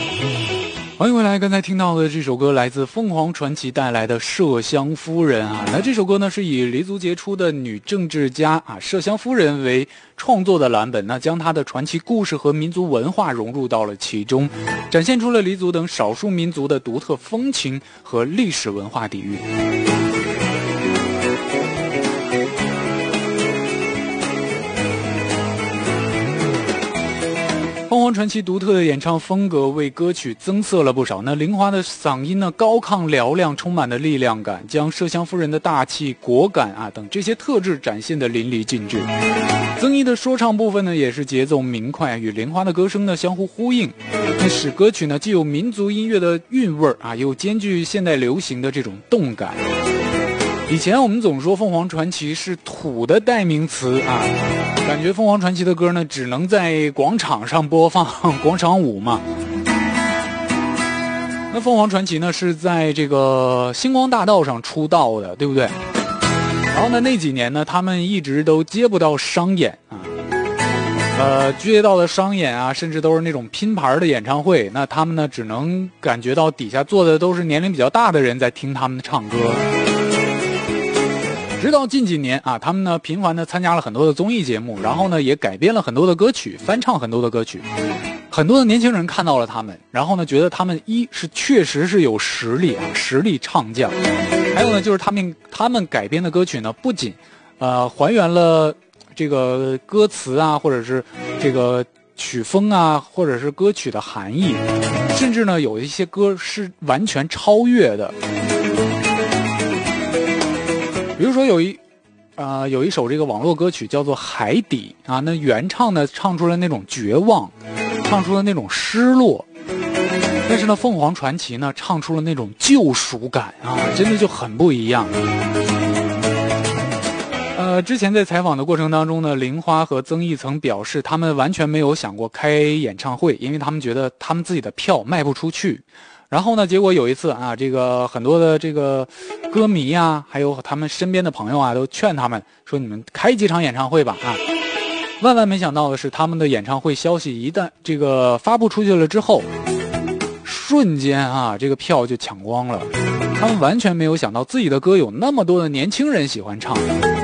欢迎回来，刚才听到的这首歌来自凤凰传奇带来的麝香夫人啊。那这首歌呢是以黎族杰出的女政治家麝香夫人为创作的蓝本，那将她的传奇故事和民族文化融入到了其中，展现出了黎族等少数民族的独特风情和历史文化底蕴。凤凰传奇独特的演唱风格为歌曲增色了不少。那玲花的嗓音呢，高亢嘹亮，充满了力量感，将麝香夫人的大气、果敢等这些特质展现得淋漓尽致。曾毅的说唱部分呢，也是节奏明快，与玲花的歌声呢相互呼应，那使歌曲呢既有民族音乐的韵味又兼具现代流行的这种动感。以前我们总说凤凰传奇是土的代名词感觉凤凰传奇的歌呢只能在广场上播放广场舞嘛。那凤凰传奇呢是在这个星光大道上出道的，对不对？然后呢那几年呢他们一直都接不到商演接到的商演甚至都是那种拼盘的演唱会，那他们呢只能感觉到底下坐的都是年龄比较大的人在听他们唱歌。直到近几年他们呢频繁的参加了很多的综艺节目，然后呢也改编了很多的歌曲，翻唱很多的歌曲。很多的年轻人看到了他们，然后呢觉得他们是确实是有实力实力唱将。还有呢就是他们改编的歌曲呢不仅还原了这个歌词或者是这个曲风或者是歌曲的含义，甚至呢有一些歌是完全超越的。比如说有一首这个网络歌曲叫做《海底》那原唱呢唱出了那种绝望，唱出了那种失落，但是呢凤凰传奇呢唱出了那种救赎感真的就很不一样。之前在采访的过程当中呢，玲花和曾毅曾表示他们完全没有想过开演唱会，因为他们觉得他们自己的票卖不出去。然后呢结果有一次这个很多的这个歌迷还有他们身边的朋友都劝他们说，你们开几场演唱会吧万万没想到的是，他们的演唱会消息一旦这个发布出去了之后，瞬间这个票就抢光了。他们完全没有想到自己的歌有那么多的年轻人喜欢唱。